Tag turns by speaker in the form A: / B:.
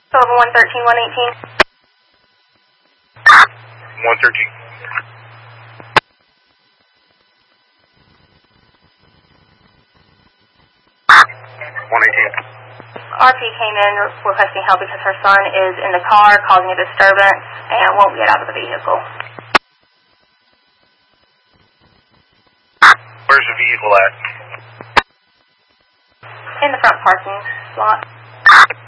A: Over 113, 118.
B: 113.
A: RP came in requesting help because her son is in the car causing a disturbance and won't get out of the vehicle.
B: Where's the vehicle at?
A: In the front parking lot.